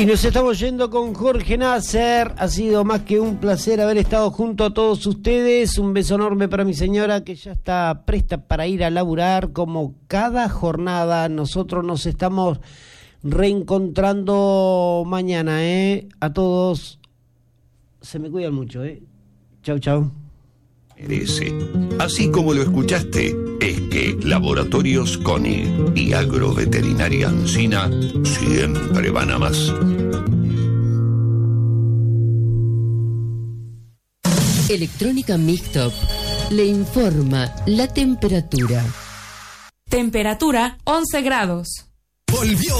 Y nos estamos yendo con Jorge Nasser. Ha sido más que un placer haber estado junto a todos ustedes. Un beso enorme para mi señora, que ya está presta para ir a laburar. Como cada jornada, nosotros nos estamos reencontrando mañana, A todos, se me cuidan mucho, Chau, chau. Así como lo escuchaste, es que Laboratorios Koenig y Agroveterinaria Ancina siempre van a más. Electrónica Mixtop le informa la temperatura. Temperatura 11 grados. Volvió